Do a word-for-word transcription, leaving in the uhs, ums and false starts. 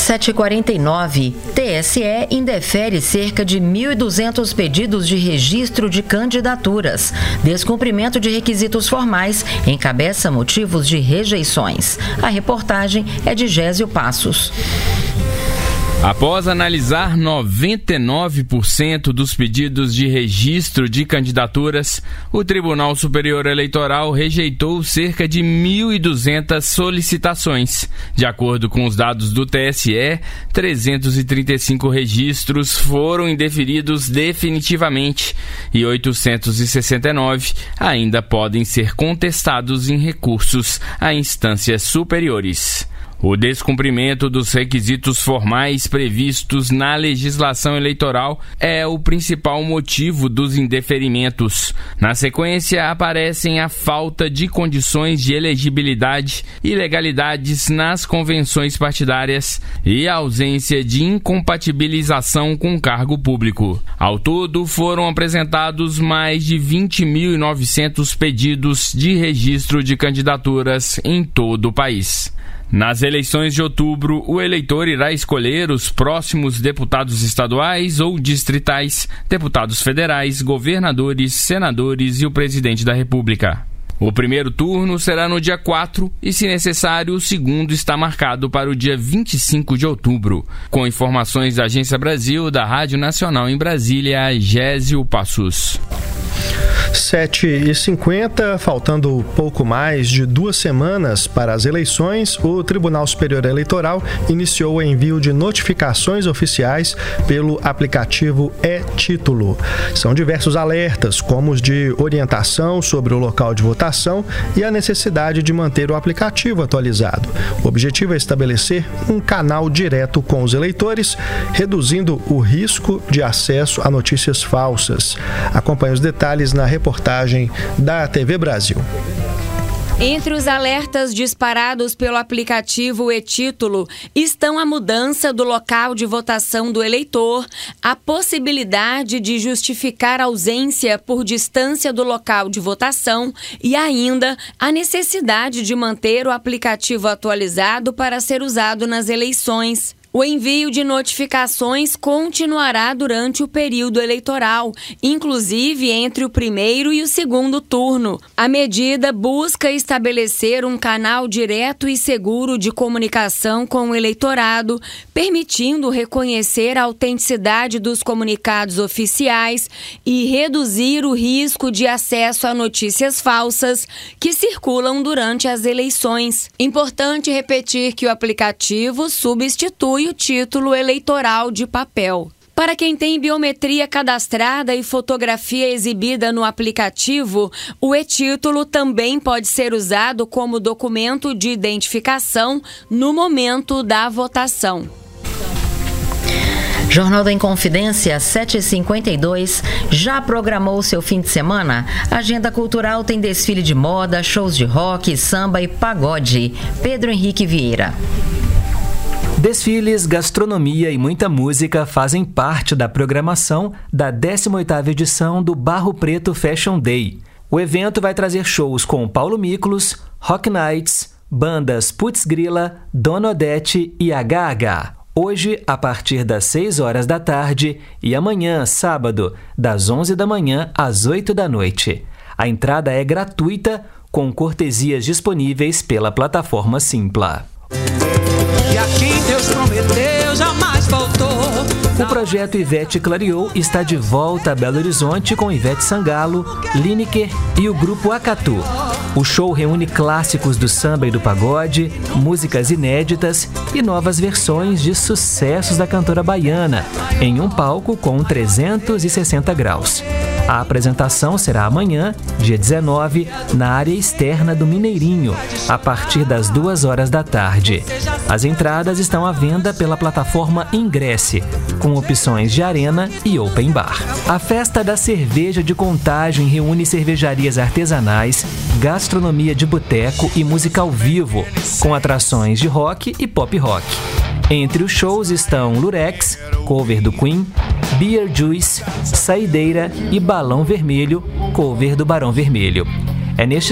sete e quarenta e nove. T S E indefere cerca de mil e duzentos pedidos de registro de candidaturas. Descumprimento de requisitos formais encabeça motivos de rejeições. A reportagem é de Gésio Passos. Após analisar noventa e nove por cento dos pedidos de registro de candidaturas, o Tribunal Superior Eleitoral rejeitou cerca de mil e duzentas solicitações. De acordo com os dados do T S E, trezentos e trinta e cinco registros foram indeferidos definitivamente e oitocentos e sessenta e nove ainda podem ser contestados em recursos a instâncias superiores. O descumprimento dos requisitos formais previstos na legislação eleitoral é o principal motivo dos indeferimentos. Na sequência, aparecem a falta de condições de elegibilidade, ilegalidades nas convenções partidárias e a ausência de incompatibilização com cargo público. Ao todo, foram apresentados mais de vinte mil e novecentos pedidos de registro de candidaturas em todo o país. Nas eleições de outubro, o eleitor irá escolher os próximos deputados estaduais ou distritais, deputados federais, governadores, senadores e o presidente da República. O primeiro turno será no dia quatro e, se necessário, o segundo está marcado para o dia vinte e cinco de outubro. Com informações da Agência Brasil, da Rádio Nacional em Brasília, Gésio Passos. sete e cinquenta, faltando pouco mais de duas semanas para as eleições, o Tribunal Superior Eleitoral iniciou o envio de notificações oficiais pelo aplicativo e-Título. São diversos alertas, como os de orientação sobre o local de votação e a necessidade de manter o aplicativo atualizado. O objetivo é estabelecer um canal direto com os eleitores, reduzindo o risco de acesso a notícias falsas. Acompanhe os detalhes na reportagem da T V Brasil. Entre os alertas disparados pelo aplicativo e-Título estão a mudança do local de votação do eleitor, a possibilidade de justificar ausência por distância do local de votação e ainda a necessidade de manter o aplicativo atualizado para ser usado nas eleições. O envio de notificações continuará durante o período eleitoral, inclusive entre o primeiro e o segundo turno. A medida busca estabelecer um canal direto e seguro de comunicação com o eleitorado, permitindo reconhecer a autenticidade dos comunicados oficiais e reduzir o risco de acesso a notícias falsas que circulam durante as eleições. Importante repetir que o aplicativo substitui o título eleitoral de papel. Para quem tem biometria cadastrada e fotografia exibida no aplicativo, o e-Título também pode ser usado como documento de identificação no momento da votação. Jornal da Inconfidência, sete e cinquenta e dois, já programou seu fim de semana? A agenda cultural tem desfile de moda, shows de rock, samba e pagode. Pedro Henrique Vieira. Desfiles, gastronomia e muita música fazem parte da programação da décima oitava edição do Barro Preto Fashion Day. O evento vai trazer shows com Paulo Miklos, Rock Nights, bandas Putz Grila, Dona Odete e H H. Hoje, a partir das seis horas da tarde e amanhã, sábado, das onze da manhã às oito da noite. A entrada é gratuita, com cortesias disponíveis pela plataforma Simpla. E aqui Deus prometeu, jamais faltou. O projeto Ivete Clareou está de volta a Belo Horizonte com Ivete Sangalo, Lineker e o grupo Acatu. O show reúne clássicos do samba e do pagode, músicas inéditas e novas versões de sucessos da cantora baiana, em um palco com trezentos e sessenta graus. A apresentação será amanhã, dia dezenove, na área externa do Mineirinho, a partir das duas horas da tarde. As entradas estão à venda pela plataforma Ingresse, com opções de arena e open bar. A Festa da Cerveja de Contagem reúne cervejarias artesanais, gastronomia de boteco e música ao vivo, com atrações de rock e pop rock. Entre os shows estão Lurex, cover do Queen, Beer Juice, Saideira e Balão Vermelho, cover do Barão Vermelho. É neste